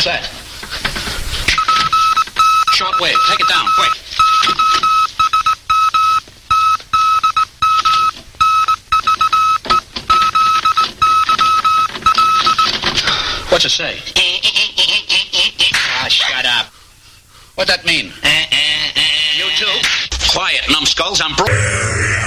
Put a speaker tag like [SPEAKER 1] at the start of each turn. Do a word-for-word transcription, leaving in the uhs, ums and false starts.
[SPEAKER 1] that? Short wave. Take it down, quick. What's it say? Ah, shut up. What'd that mean? You too? Quiet, numbskulls. I'm bro-